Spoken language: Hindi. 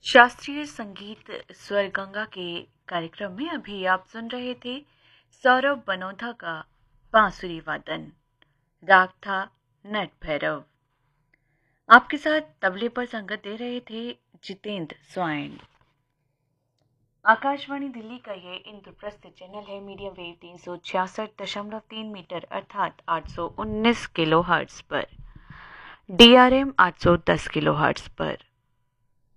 शास्त्रीय संगीत स्वर गंगा के कार्यक्रम में अभी आप सुन रहे थे सौरभ बनोधा का बांसुरी वादन। राग था नट भैरव। आपके साथ तबले पर संगत दे रहे थे जितेंद्र स्वर्ण। आकाशवाणी दिल्ली का ये इंद्रप्रस्थ चैनल है मीडियम वेव 366.3 मीटर अर्थात 819 किलो हर्ट्ज पर, DRM 810 किलो हर्ट्ज पर।